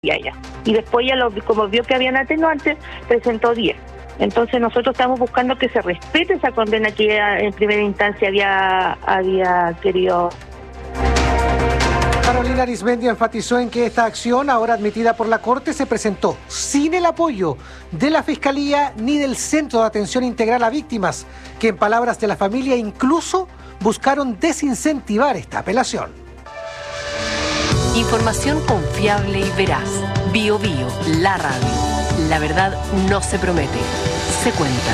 ya. Y después ya, como vio que habían atenuantes, presentó 10. Entonces nosotros estamos buscando que se respete esa condena que en primera instancia había querido. Carolina Arizmendi enfatizó en que esta acción, ahora admitida por la Corte, se presentó sin el apoyo de la Fiscalía ni del Centro de Atención Integral a Víctimas, que en palabras de la familia incluso buscaron desincentivar esta apelación. Información confiable y veraz. BioBio, la radio. La verdad no se promete, se cuenta.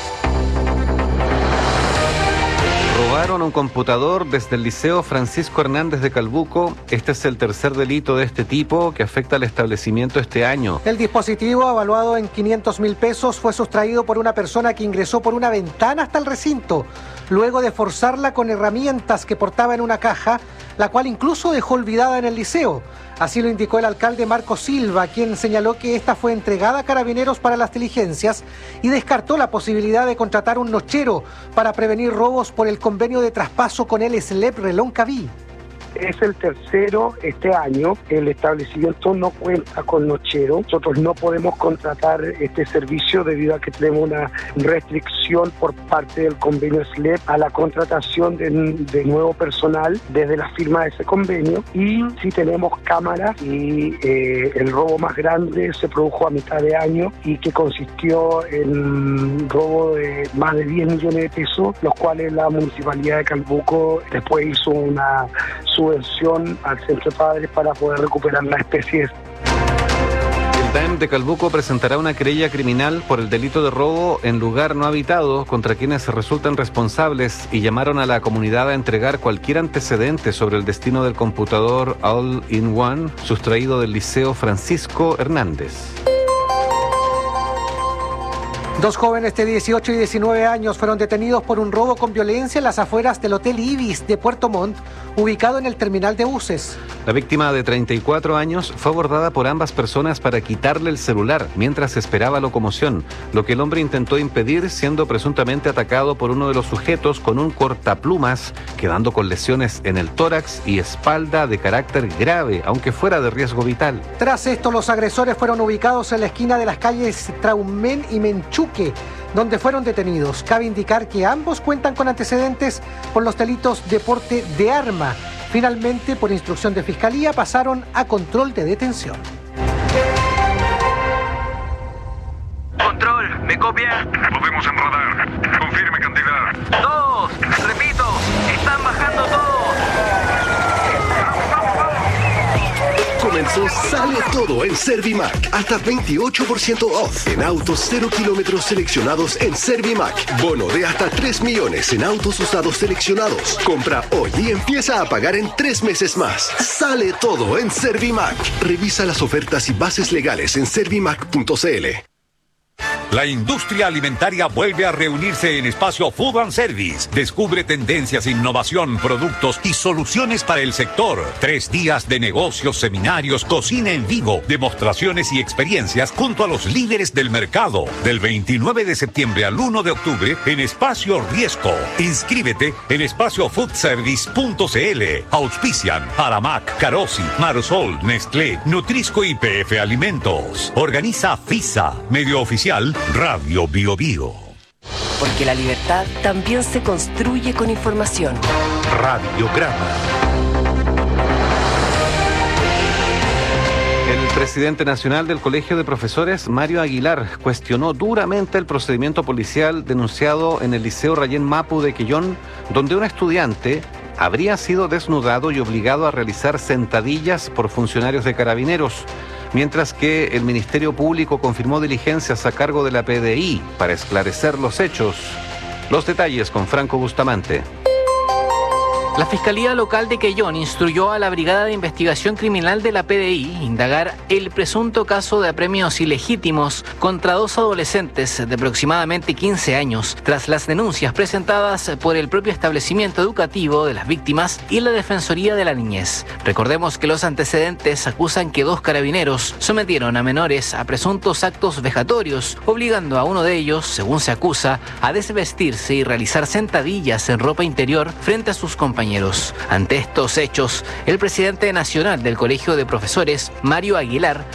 Robaron un computador desde el Liceo Francisco Hernández de Calbuco. Este es el tercer delito de este tipo que afecta al establecimiento este año. El dispositivo, evaluado en 500,000 pesos, fue sustraído por una persona que ingresó por una ventana hasta el recinto, luego de forzarla con herramientas que portaba en una caja, la cual incluso dejó olvidada en el liceo. Así lo indicó el alcalde Marco Silva, quien señaló que esta fue entregada a Carabineros para las diligencias y descartó la posibilidad de contratar un nochero para prevenir robos por el convenio de traspaso con el SLEP Reloncaví. Es el tercero este año. El establecimiento no cuenta con nochero. Nosotros no podemos contratar este servicio debido a que tenemos una restricción por parte del convenio SLEP a la contratación de nuevo personal desde la firma de ese convenio. Y sí tenemos cámaras y el robo más grande se produjo a mitad de año y que consistió en robo de más de 10 millones de pesos, los cuales la Municipalidad de Calbuco después hizo una subvención al Centro de Padres para poder recuperar la especie. El DAEM de Calbuco presentará una querella criminal por el delito de robo en lugar no habitado contra quienes resultan responsables y llamaron a la comunidad a entregar cualquier antecedente sobre el destino del computador All-in-One sustraído del Liceo Francisco Hernández. 2 jóvenes de 18 y 19 años fueron detenidos por un robo con violencia en las afueras del Hotel Ibis de Puerto Montt, ubicado en el terminal de buses. La víctima de 34 años fue abordada por ambas personas para quitarle el celular mientras esperaba locomoción, lo que el hombre intentó impedir, siendo presuntamente atacado por uno de los sujetos con un cortaplumas, quedando con lesiones en el tórax y espalda de carácter grave, aunque fuera de riesgo vital. Tras esto, los agresores fueron ubicados en la esquina de las calles Traumén y Menchuque, donde fueron detenidos. Cabe indicar que ambos cuentan con antecedentes por los delitos de porte de arma. Finalmente, por instrucción de Fiscalía, pasaron a control de detención. Control, ¿me copia? Podemos en radar. Confirme cantidad. 2, repito, están bajando todos. Comenzó Sale Todo en Servimac. Hasta 28% off en autos 0 kilómetros seleccionados en Servimac. Bono de hasta 3 millones en autos usados seleccionados. Compra hoy y empieza a pagar en 3 meses más. Sale Todo en Servimac. Revisa las ofertas y bases legales en servimac.cl. La industria alimentaria vuelve a reunirse en Espacio Food and Service. Descubre tendencias, innovación, productos y soluciones para el sector. 3 días de negocios, seminarios, cocina en vivo, demostraciones y experiencias junto a los líderes del mercado. Del 29 de septiembre al 1 de octubre en Espacio Riesco. Inscríbete en espaciofoodservice.cl. Auspician Aramac, Carosi, Marosol, Nestlé, Nutrisco y PF Alimentos. Organiza FISA, medio oficial Radio BioBio. Porque la libertad también se construye con información. Radiograma. El presidente nacional del Colegio de Profesores, Mario Aguilar, cuestionó duramente el procedimiento policial denunciado en el Liceo Rayén Mapu de Quellón, donde un estudiante habría sido desnudado y obligado a realizar sentadillas por funcionarios de Carabineros, mientras que el Ministerio Público confirmó diligencias a cargo de la PDI para esclarecer los hechos. Los detalles con Franco Bustamante. La Fiscalía Local de Quellón instruyó a la Brigada de Investigación Criminal de la PDI indagar el presunto caso de apremios ilegítimos contra 2 adolescentes de aproximadamente 15 años, tras las denuncias presentadas por el propio establecimiento educativo de las víctimas y la Defensoría de la Niñez. Recordemos que los antecedentes acusan que 2 carabineros sometieron a menores a presuntos actos vejatorios, obligando a uno de ellos, según se acusa, a desvestirse y realizar sentadillas en ropa interior frente a sus compañeros. Ante estos hechos, el presidente nacional del Colegio de Profesores, Mario Aguilar,